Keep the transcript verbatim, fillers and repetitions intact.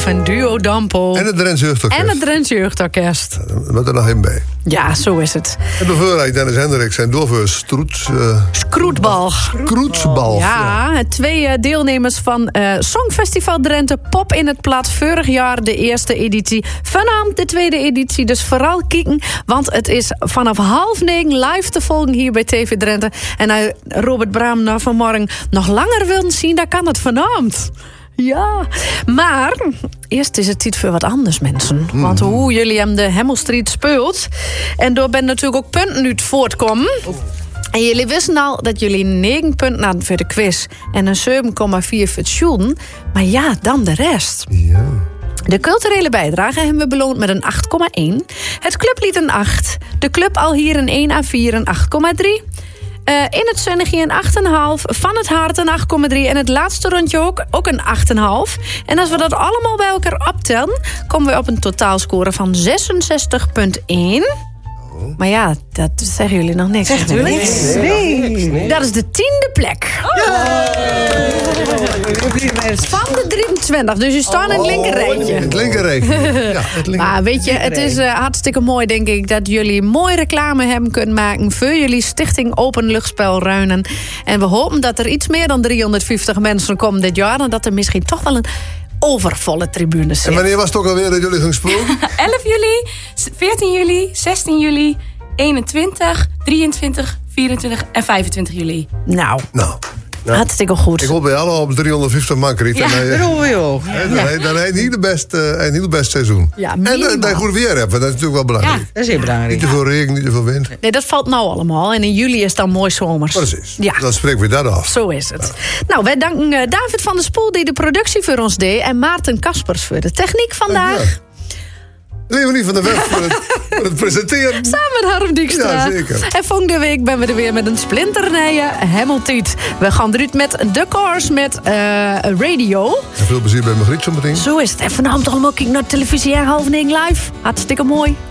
Of een duo Dampo. En het Drentse Jeugdorkest. En het Drentse Jeugdorkest. Ja, er moet er nog in bij. Ja, zo is het. En bijvoorbeeld Dennis Hendrik zijn door voor Stroets... Uh, Skroetbal. Skroetsbal. Ja, ja. Twee uh, deelnemers van uh, Songfestival Drenthe. Pop in het Plat. Vorig jaar de eerste editie. Vanavond de tweede editie. Dus vooral kijken. Want het is vanaf half negen live te volgen hier bij T V Drenthe. En uh, Robert Braam nou vanmorgen nog langer willen zien, dan kan het vanavond. Ja, maar eerst is het tijd voor wat anders, mensen. Mm. Want hoe jullie hem de Hemmelstreet speelt. En door ben natuurlijk ook punten uit voortkomen. En jullie wisten al dat jullie negen punten hadden voor de quiz. En een zeven komma vier voor het shooten. Maar ja, dan de rest. Ja. De culturele bijdrage hebben we beloond met een acht komma één. Het clublied een acht. De club al hier een één à vier een acht komma drie. Uh, in het zonnige een acht komma vijf. Van het hart een acht komma drie. En het laatste rondje ook, ook een acht komma vijf. En als we dat allemaal bij elkaar optellen, komen we op een totaalscore van zesenzestig komma één. Maar ja, dat zeggen jullie nog niks. Zegt u niks? Nee. Nee. Nee. Dat is de tiende plek. Ja. Van de drieëntwintig. Dus je staat in het linker rijtje. Het linker rijtje. Ja, het linker. Maar weet je, het is uh, hartstikke mooi, denk ik, dat jullie mooi reclame hebben kunnen maken voor jullie stichting Openluchtspel Ruinen. En we hopen dat er iets meer dan driehonderdvijftig mensen komen dit jaar. En dat er misschien toch wel een overvolle tribune zit. En wanneer was het ook alweer dat jullie gaan spelen? elf juli, veertien juli, zestien juli, eenentwintig, drieëntwintig, vierentwintig en vijfentwintig juli. Nou, nou. Nou, hartstikke goed. Ik hoop bij alle op driehonderdvijftig man krijgt. Ja, dat doen we ook. Dan heb je niet de beste, een heel best seizoen. Ja, en dat je goed weer hebt, dat is natuurlijk wel belangrijk. Ja, dat is heel belangrijk. Niet te veel regen, niet te veel wind. Nee, dat valt nou allemaal. En in juli is het dan mooi zomers. Precies. Ja. Dan spreken we dat af. Zo is het. Ja. Nou, wij danken uh, David van der Spoel die de productie voor ons deed. En Maarten Kaspers voor de techniek vandaag. Ja. Leonie van der West voor het, voor het presenteren. Samen met Harm Dijkstra. Ja, zeker. En volgende week ben we er weer met een splinternieuwe Hamiltiet. We gaan eruit met The Cars met uh, Radio. En veel plezier bij Margriet zo meteen. Zo is het. En vanavond allemaal kijken naar televisie en half negen live. Hartstikke mooi.